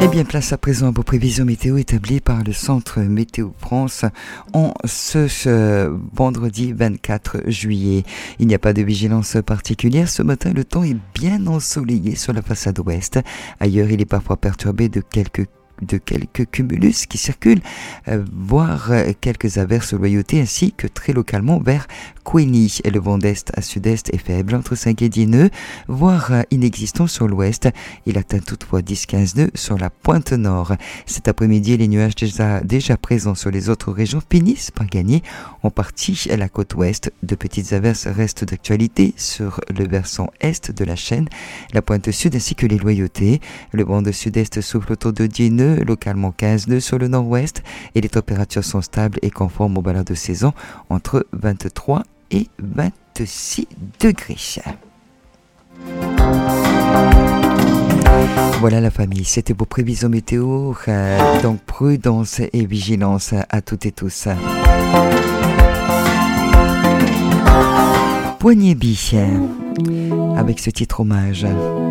Eh bien, place à présent à vos prévisions météo établies par le Centre Météo France en ce vendredi 24 juillet. Il n'y a pas de vigilance particulière. Ce matin, le temps est bien ensoleillé sur la façade ouest. Ailleurs, il est parfois perturbé de quelques cumulus qui circulent, voire quelques averses loyautés, ainsi que très localement vers Queeny. Le vent d'est à sud-est est faible entre 5 et 10 nœuds, voire inexistant sur l'ouest. Il atteint toutefois 10-15 nœuds sur la pointe nord. Cet après-midi, les nuages déjà présents sur les autres régions finissent par gagner en partie la côte ouest. De petites averses restent d'actualité sur le versant est de la chaîne, la pointe sud ainsi que les loyautés. Le vent de sud-est souffle autour de 10 nœuds, localement 15 nœuds sur le nord-ouest, et les températures sont stables et conformes aux valeurs de saison entre 23 et 26 degrés. Voilà la famille, c'était vos prévisions météo, donc prudence et vigilance à toutes et tous. Poignée B avec ce titre hommage.